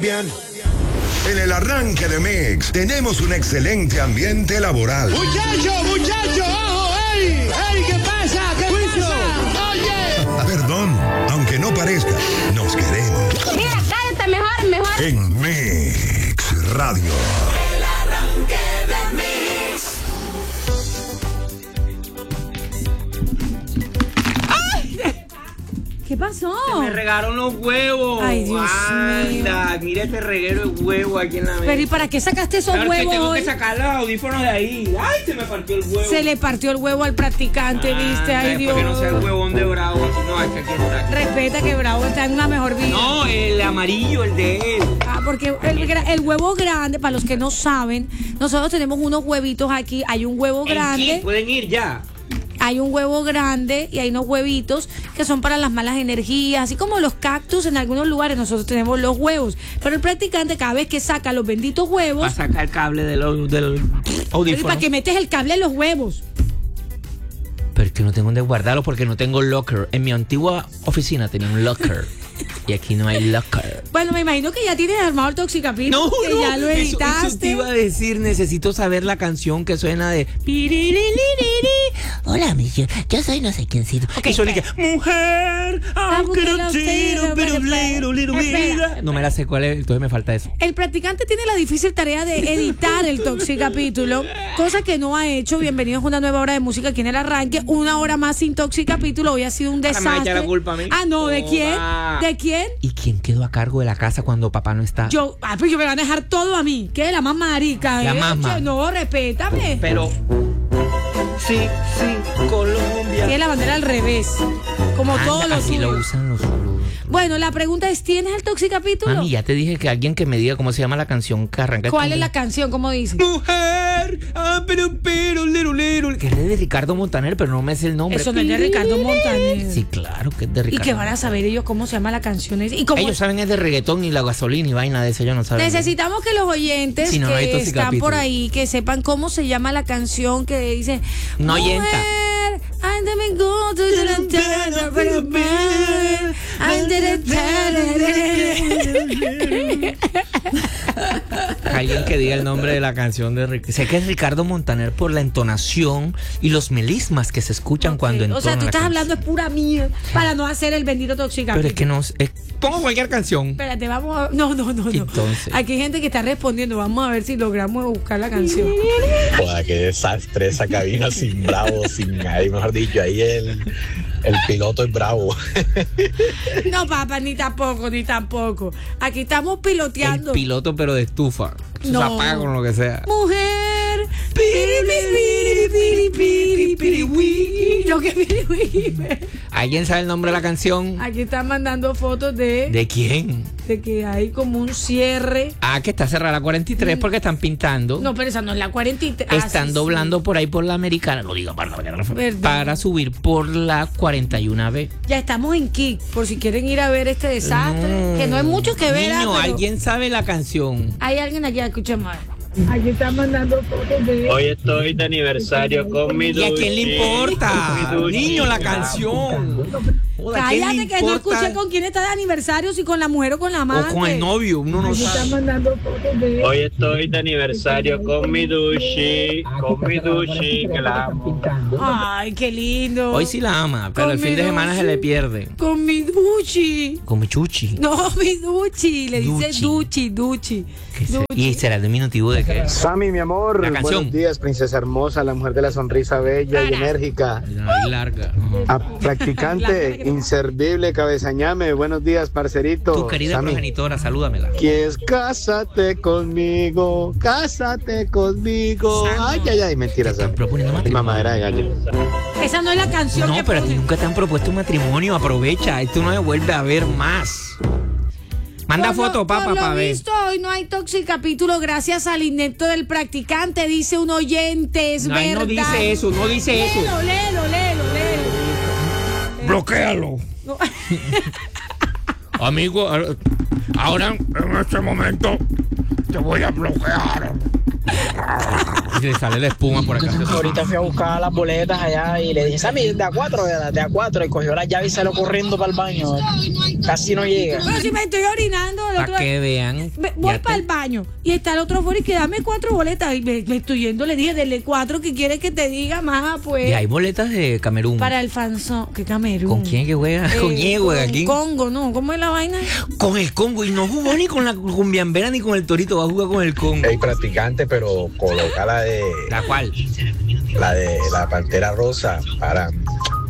Bien. En el arranque de Mix tenemos un excelente ambiente laboral. Muchacho, ojo, ¡ey! ¿Qué pasa? Oye. Perdón, aunque no parezca, nos queremos. Mira, cállate mejor. En Mix Radio. El arranque de Mix. ¿Qué pasó? Me regaron los huevos. Ay, Dios Anda, mira este reguero de huevos aquí en la mesa. Pero ¿y para qué sacaste esos Claro, huevos que tengo hoy? que sacar los audífonos de ahí. Ay, se me partió el huevo. Se le partió el huevo al practicante, ¿viste? Ay, Dios. Para que no sea el huevón de Bravo. No, es que aquí está. Respeta que Bravo está en una mejor vida. No, el amarillo, el de él. Porque el huevo grande, para los que no saben, nosotros tenemos unos huevitos aquí. Hay un huevo grande. Pueden ir ya. Hay un huevo grande y hay unos huevitos que son para las malas energías, así como los cactus en algunos lugares. Nosotros tenemos los huevos, pero el practicante cada vez que saca los benditos huevos, Va a sacar el cable del audífono. ¿para qué metes el cable en los huevos? Pero es que no tengo donde guardarlo porque no tengo locker. En mi antigua oficina tenía un locker. Y aquí no hay locker. Bueno, me imagino que ya tienes armado el Toxicapítulo, que ya lo editaste. Eso te iba a decir, necesito saber la canción que suena de... Hola, yo soy no sé quiéncito. Okay, eso que mujer, no me la sé cuál es, entonces me falta eso. El practicante tiene la difícil tarea de editar el Toxicapítulo, cosa que no ha hecho. Bienvenidos a una nueva hora de música aquí en el arranque. Una hora más sin Toxicapítulo. Hoy ha sido un desastre. Me echa la culpa a mí. Ah, no, ¿de quién? ¿De quién? ¿Y quién quedó a cargo de la casa cuando papá no está? Yo, pues yo me van a dejar todo a mí. ¿Qué? La más marica. La mamá. No, respétame. Pero... Sí, Colombia. Tiene la bandera al revés, como todos los así suyos. lo usan los suyos. Bueno, la pregunta es, ¿tienes el Toxicapítulo? Mami, ya te dije que alguien que me diga cómo se llama la canción que arranca. ¿Cuál es la canción? ¿Cómo dice? Mujer, lero. Que es de Ricardo Montaner, pero no me sé el nombre. Eso no es de Ricardo Montaner. Sí, claro que es de Ricardo. ¿Y qué van a saber ellos cómo se llama la canción? ¿Y cómo? Ellos saben es de reggaetón, ni la gasolina, ni vaina de eso, ellos no saben. Necesitamos que los oyentes Si no, no hay que están Toxicapítulo. por ahí, que sepan cómo se llama la canción que dice... No oyenta. Alguien que diga el nombre de la canción de Ricardo. Sé que es Ricardo Montaner por la entonación y los melismas que se escuchan cuando entona. O sea, tú la estás canción. hablando es pura mía para no hacer el bendito Toxicapítulo. Pero es que no... pongo cualquier canción. Espérate, vamos a... No. Entonces. Aquí hay gente que está respondiendo. Vamos a ver si logramos buscar la canción. Joder, qué desastre esa cabina sin Bravo, sin ahí, mejor dicho, ahí el piloto es Bravo. No, papá, ni tampoco. Aquí estamos piloteando. El piloto, pero de estufa. No. Se apaga con lo que sea. Mujer. Lo que piriwi. ¿Alguien sabe el nombre de la canción? Aquí están mandando fotos de ¿De quién? que hay como un cierre. Que está cerrada la 43 porque están pintando. No, pero esa no es la 43. Están doblando por ahí por la Americana. Lo digo para subir por la 41B. Ya estamos en Kick, por si quieren ir a ver este desastre. Que no hay mucho que ver. Niño, pero ¿alguien sabe la canción? hay alguien allá, escuchemos. Aquí están mandando fotos de... Hoy estoy de aniversario con mi ¿Y a quién le importa? Niño, la canción. Joda, ¿a quién le Cállate que no importa? escuché con quién está de aniversario, si con la mujer o con la madre. O con el novio, uno no sabe. mandando fotos de... Hoy estoy de aniversario con mi Dushi, que la amo. Ay, qué lindo. Hoy sí la ama, pero Con el fin mi de semana se Dushi. le pierde. Con mi Duchi. Con mi chuchi. No, mi Duchi. Le dice Duchi. ¿Y será el diminutivo de qué? Sammy, mi amor, La canción. buenos días, princesa hermosa, la mujer de la sonrisa bella y enérgica. Larga. A practicante, inservible, cabezañame, buenos días, parcerito. Tu querida Sammy, progenitora, salúdamela. ¿quieres cásate conmigo? Ay, mentira, Sammy. Proponiendo matrimonio. Mamadera de gallo. Esa no es la canción No, que pero a ti pone. nunca te han propuesto un matrimonio. Aprovecha, esto no se vuelve a ver más. Manda foto, papá, Por lo para ver. visto, hoy no hay Toxicapítulo gracias al inepto del practicante, dice un oyente, es No, ahí verdad. no dice eso, no dice eso. Léelo. Bloquéalo. No. Amigo, ahora en este momento te voy a bloquear. Y le sale la espuma por acá. Ahorita fui a buscar las boletas allá y le dije, Sammy, de A4, y cogió la llave y salió corriendo para el baño. Casi no llega. Pero si me estoy orinando, Para que vean. voy para el baño y está el otro afuera y que dame 4 boletas. Y me estoy yendo, le dije, dele 4, que quiere que te diga más, pues. Y hay boletas de Camerún. Para el fanzón. ¿Qué Camerún? ¿Con quién que juega? ¿Con quién juega aquí? Congo, ¿no? ¿Cómo es la vaina? Con el Congo. Y no jugó ni con la cumbiambera ni con el Torito. Va a jugar con el Congo. Hey, practicante, pero coloca la de... ¿La cual? La de la Pantera Rosa. Paran.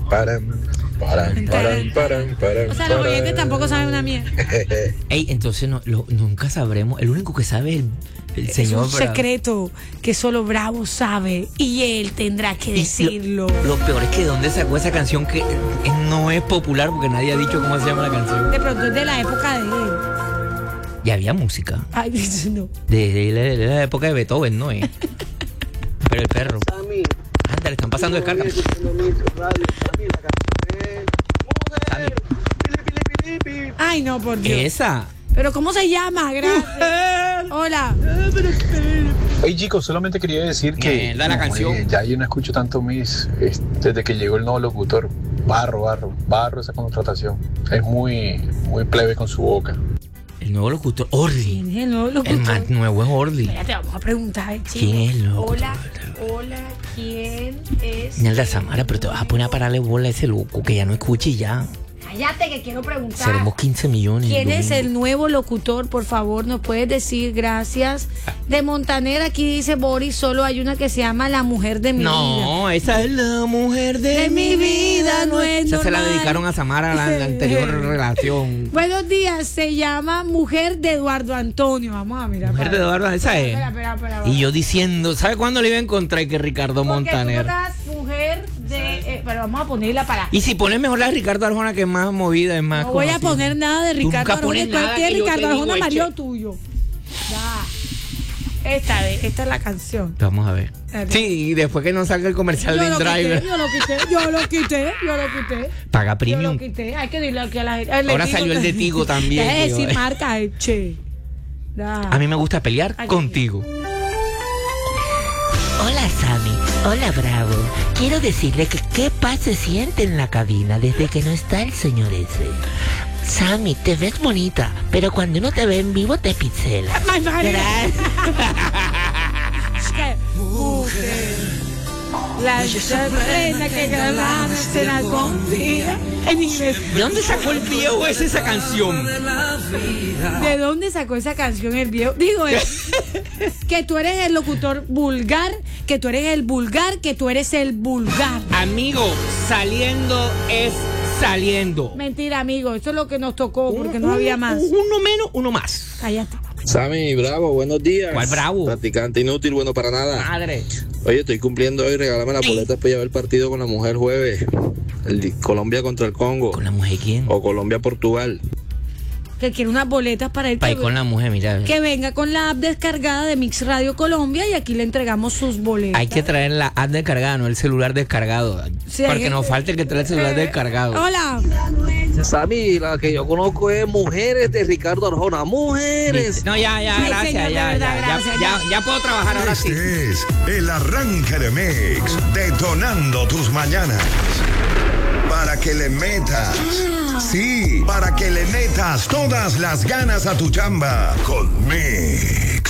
O sea, los oyentes tampoco saben una mierda. Ey, entonces nunca sabremos. El único que sabe es el señor Es un Bravo. secreto que solo Bravo sabe y él tendrá que decirlo. Lo peor es que de dónde sacó esa canción que no es popular porque nadie ha dicho cómo se llama la canción. De pronto es de la época de él. Y había música. Ay, no. De la época de Beethoven, ¿no? Pero el perro. Anda, le están pasando descarga. Ay, no, por Dios. Esa. Pero ¿cómo se llama? Gracias. Hola. Hey chicos, solamente quería decir que da la canción. Ya yo no escucho tanto Miss desde que llegó el nuevo locutor. Barro esa contratación. Es muy plebe con su boca. El nuevo locutor, Orly. ¿Quién es el nuevo locutor? El más nuevo es Orly. Espérate, vamos a preguntar, chico. ¿Quién es el nuevo Hola, ¿quién es? Nelda Samara, pero te vas a poner a pararle bola a ese loco que ya no escuche y ya. Cállate que quiero preguntar. Seremos 15 millones. ¿Quién es el nuevo locutor? Por favor, nos puedes decir, gracias. De Montaner, aquí dice Boris, solo hay una que se llama La Mujer de mi Vida. No, esa es la mujer de mi vida. No es Esa se la normal. dedicaron a Samara la anterior relación. Buenos días, se llama Mujer de Eduardo Antonio. Vamos a mirar. Mujer de Eduardo, esa es. Espera. Y yo diciendo, ¿sabe cuándo le iba a encontrar que Ricardo Montaner? Mujer de... pero vamos a ponerla para... Y si pones mejor la de Ricardo Arjona, que es más movida, es más No voy a conocida. poner nada de Tú Ricardo nunca Arjona. pones nada Cualquier que yo te Ricardo digo, Arjona, marido eche. tuyo. Ya. Esta es la canción. Vamos a ver. Dale. Sí, y después que no salga el comercial de InDriver. Yo lo quité. Paga Yo premium. lo quité. Hay que decirle aquí a la gente. Ahora salió el de Tigo también. Deja de tío. decir marca, che. Da. A mí me gusta pelear Aquí. contigo. Hola Sammy, hola Bravo. Quiero decirle que qué paz se siente en la cabina desde que no está el señor ese. Sammy, te ves bonita, pero cuando uno te ve en vivo te pixela. Ay, madre. Gracias. Es que, mujer, la sorpresa que grabamos será confía. En inglés. ¿De dónde sacó el viejo esa canción? ¿De dónde sacó esa canción el viejo? Digo, que tú eres el locutor vulgar, que tú eres el vulgar, que tú eres el vulgar. Amigo, saliendo es saliendo. Mentira, amigo, eso es lo que nos tocó porque no había más. Uno menos, uno más. Cállate. Sammy, Bravo, buenos días. ¿Cuál Bravo? Practicante inútil, bueno para nada. Madre. Oye, estoy cumpliendo hoy, regálame las boletas para llevar el partido con la mujer jueves. Colombia contra el Congo. ¿Con la mujer quién? O Colombia-Portugal. Que quiere unas boletas para ir, Para ir con la mujer, mira. que venga con la app descargada de Mix Radio Colombia y aquí le entregamos sus boletas. Hay que traer la app descargada, no el celular descargado. Sí, porque hay- nos falta el que trae el celular descargado. Hola. Sammy, la que yo conozco es Mujeres de Ricardo Arjona. Mujeres. No, ya, Ay, gracias, señor, de verdad, gracias. ya puedo trabajar ahora sí. Este es el arranque de Mix, detonando tus mañanas. Para que le metas, sí, para que le metas todas las ganas a tu chamba con Mix.